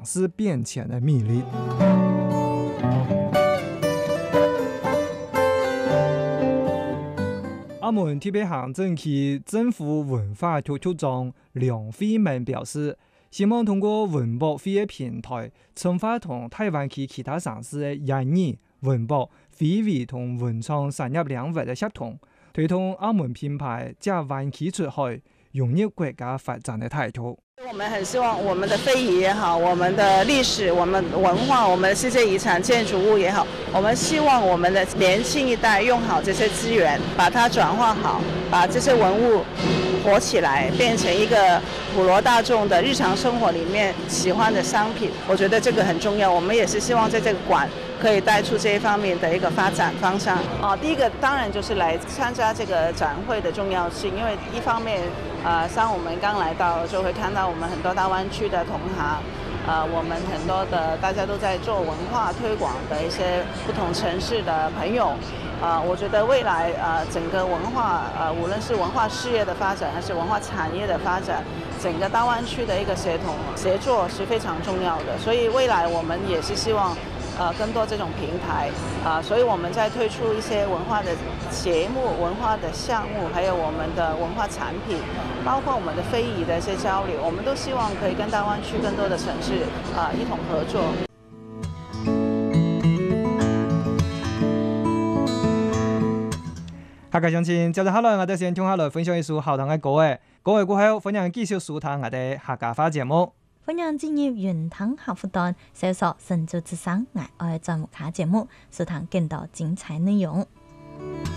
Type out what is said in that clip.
市变迁的魅力。澳门特别行政区政府文化局局长梁慧文表示，希望通过文博会的平台，深化同台湾区其他城市的艺艺、文博、非遗同文创产业领域的协同，推动澳门品牌在湾区出海，融入国家发展的态度。 我们很希望我们的非遗也好，我们的历史、我们文化、我们的世界遗产建筑物也好，我们希望我们的年轻一代用好这些资源，把它转化好，把这些文物活起来，变成一个普罗大众的日常生活里面喜欢的商品。我觉得这个很重要，我们也是希望在这个馆可以带出这一方面的一个发展方向。第一个当然就是来参加这个展会的重要性，因为一方面像我们刚来到就会看到我们很多大湾区的同行，我们很多的大家都在做文化推广的一些不同城市的朋友，我觉得未来整个文化无论是文化事业的发展还是文化产业的发展，整个大湾区的一个协作是非常重要的，所以未来我们也是希望更多这种平台所以我们在推出一些文化的节目、文化的项目，还有我们的文化产品，包括我们的非遗的一些交流，我们都希望可以跟大湾区更多的城市一同合作。 客家乡亲，接着下来我哋先聽下來分享一首好聽嘅歌誒，歌過後歡迎繼續收聽我哋客家話節目。 歡迎進入雲塘客戶端，搜索神州之聲愛愛節目卡節目，收聽更多精彩內容。